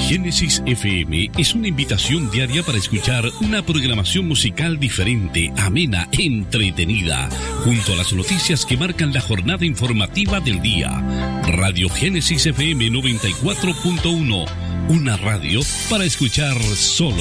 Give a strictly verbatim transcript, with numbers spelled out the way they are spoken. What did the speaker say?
Génesis F M es una invitación diaria para escuchar una programación musical diferente, amena, entretenida, junto a las noticias que marcan la jornada informativa del día. Radio Génesis F M noventa y cuatro punto uno, una radio para escuchar solo